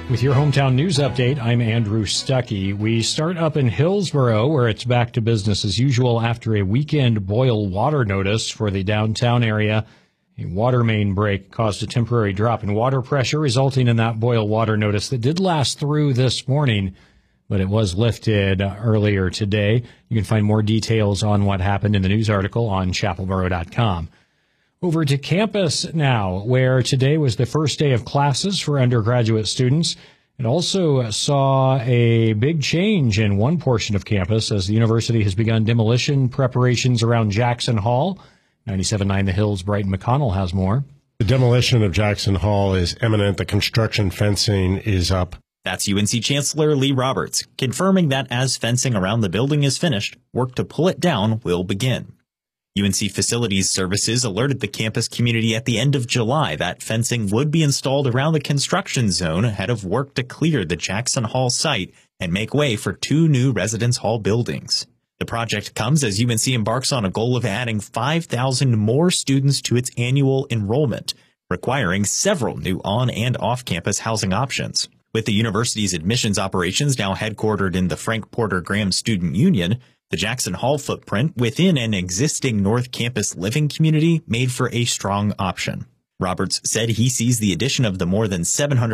With your hometown news update, I'm Andrew Stuckey. We start up in Hillsboro, where it's back to business as usual after a weekend boil water notice for the downtown area. A water main break caused a temporary drop in water pressure, resulting in that boil water notice that did last through this morning, but it was lifted earlier today. You can find more details on what happened in the news article on chapelboro.com. Over to campus now, where today was the first day of classes for undergraduate students. It also saw a big change in one portion of campus as the university has begun demolition preparations around Jackson Hall. 97.9 The Hill's Brighton McConnell has more. The demolition of Jackson Hall is imminent. The construction fencing is up. That's UNC Chancellor Lee Roberts, confirming that as fencing around the building is finished, work to pull it down will begin. UNC Facilities Services alerted the campus community at the end of July that fencing would be installed around the construction zone ahead of work to clear the Jackson Hall site and make way for two new residence hall buildings. The project comes as UNC embarks on a goal of adding 5,000 more students to its annual enrollment, requiring several new on- and off-campus housing options. With the university's admissions operations now headquartered in the Frank Porter Graham Student Union, the Jackson Hall footprint within an existing North Campus living community made for a strong option. Roberts said he sees the addition of the more than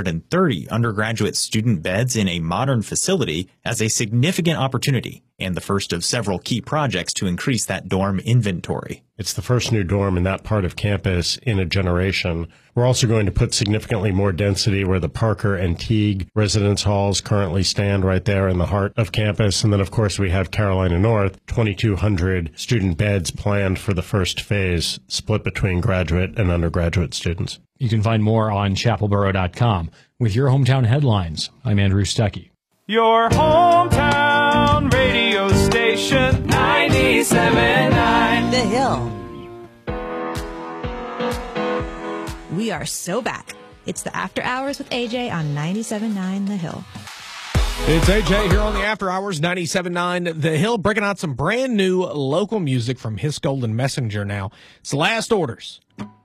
730 undergraduate student beds in a modern facility as a significant opportunity and the first of several key projects to increase that dorm inventory. It's the first new dorm in that part of campus in a generation. We're also going to put significantly more density where the Parker and Teague residence halls currently stand right there in the heart of campus. And then, of course, we have Carolina North, 2,200 student beds planned for the first phase, split between graduate and undergraduate students. You can find more on chapelboro.com. With your hometown headlines, I'm Andrew Stuckey. Your hometown radio station, 97.9 The Hill. We are so back. It's the After Hours with AJ on 97.9 The Hill. It's AJ here on the After Hours, 97.9 The Hill, breaking out some brand new local music from His Golden Messenger now. It's Last Orders.